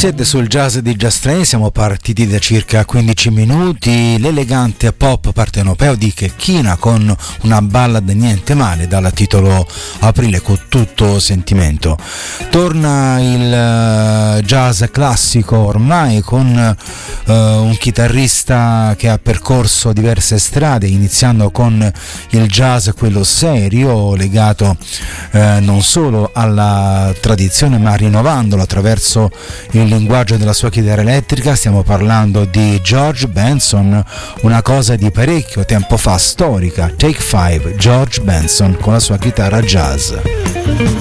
Siete sul jazz di Jazz Train, siamo partiti da circa 15 minuti, l'elegante pop partenopeo di Checchina con una ballad niente male dal titolo Aprile con tutto sentimento. Torna il jazz classico ormai con un chitarrista che ha percorso diverse strade, iniziando con il jazz quello serio, legato non solo alla tradizione ma rinnovandolo attraverso il linguaggio della sua chitarra elettrica. Stiamo parlando di George Benson, una cosa di parecchio tempo fa, storica. Take 5, George Benson con la sua chitarra jazz.